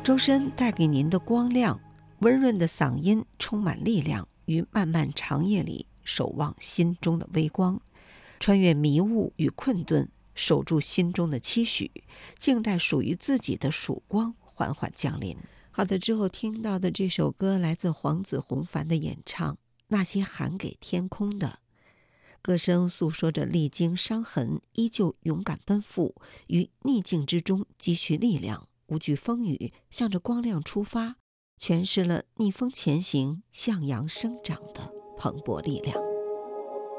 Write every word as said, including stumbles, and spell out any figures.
周深带给您的光亮，温润的嗓音充满力量，于漫漫长夜里守望心中的微光，穿越迷雾与困顿，守住心中的期许，静待属于自己的曙光缓缓降临。好的，之后听到的这首歌来自黄子弘凡的演唱，那些喊给天空的。歌声诉说着历经伤痕依旧勇敢奔赴，于逆境之中积蓄力量，无惧风雨，向着光亮出发，诠释了逆风前行向阳生长的蓬勃力量。